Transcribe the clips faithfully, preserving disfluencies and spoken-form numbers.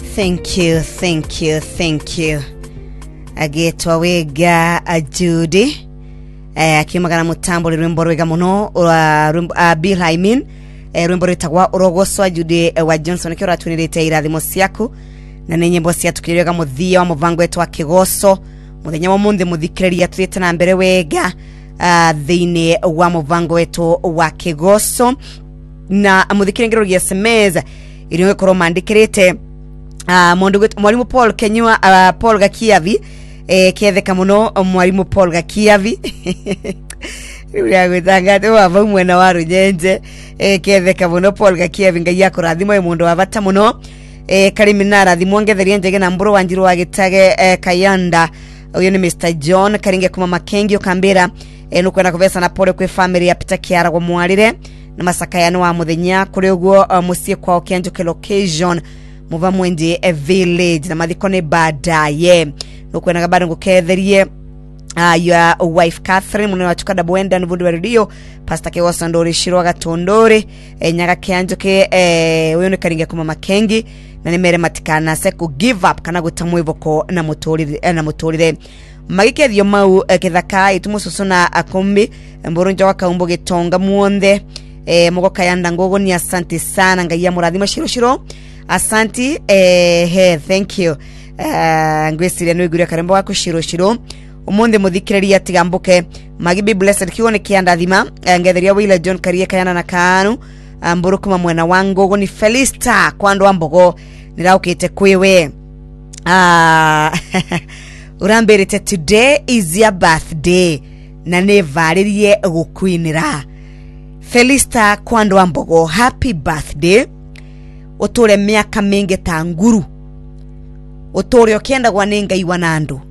Thank you, thank you, thank you. Agetwa wega Judy. Eh akimagana mutambo rwimbo rwega muno uh, Bill I mean eh rwimbo rwitagwa urogoswa Judy uh, wa Johnson kyo ratunirite irathimo ciaku na nenyembo cia tukirega muthia wa muvango etwa kigoso muthenya wa munde muthikiriria twite na mbere wega uh, thine wa muvango eto wa kigoso na muthikirengero gia S M S iriwe koro mandikirite uh, mundu mwalimu Paul Kenywa uh, Paul Gakiavi eh ketheka muno mwalimu Paul Gakiavi uriya gwitangate wa vamwe na waru nyenje eh ketheka muno Paul Gakiavi ngai yakurathimo e mundu wa bata muno eh kariminara thimongetherie njege na mburu wanjiru wa gitage eh, Kayanda uyu ni Mister John karinge kuma makengi ukambira eh nukwenda kuvesa na pole kwe family ya Peter Kiara kwa mwalire na masakayano wa muthenya kuri uguo uh, musie kwa okenjuke location muva mwende a village na mathikone badaye nukwenda bado nguketherie uh, your wife Catherine mwana wachukada bwenda nvundi wa radio Pastor Kewosa ndori shirwa gatondore e, nyaga kianjuke e, uyo ni karinge kuma makengi na nimere matikana seku give up kana gutamu ivoko na mutorire na mutorire magike thio mau e, kithaka itumususuna akombi mborunja wakaumbo gitonga muonde e, mugo Kayanda ngogo ni asante sana ngaiya murathima shiro shiro asante e, he thank you uh, ngwesire no igure karembo wako shiro shiro umonde muthikiriria tigambuke magi be blessed kione kianda thima ngetheria wila John Karie Kayana na Kanu mburu kuma mwena wangu go ni Felista kwando ambogo niraukite kwewe ah uramberete today is your birthday na nevaririe gukwinira Felista kwando ambogo happy birthday otore miaka mingi ta nguru otore okenda gwanenga iwanando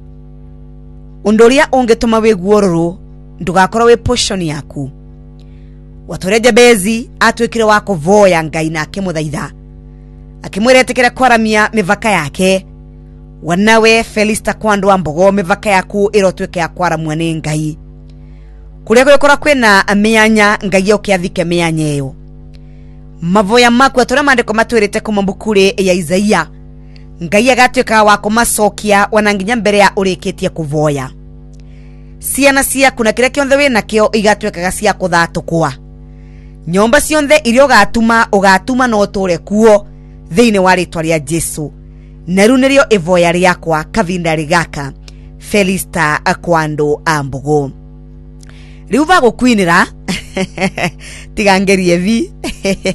undoria ungetuma we guororo ndugakora we portion yaku watoreje bezi atwekire wako voya ngai na akimuthaitha akimwiretekera kwaramia mivaka yake wanawe Felista kwando ambogo mivaka yaku irotweke ya kwaramwa ni ngai kuria gwikora kwina amyanya ngai okiathike myanyeyo mavoya maku atora mandiko matwirite kumambukure ya Isaia ngai agatweka wako masokia wananginya mbere ya ureketie kuvoya ciana cia kuna kire kionthe we nakio igatweka cia kuthatukwa nyomba cionthe irio gatuma ugatuma no tore kuo thiine wa ritwa ria Jesu naru nirio ivoya riakwa kavinda rigaka Felista akwando ambogo riu va gukwinira tigangerie vi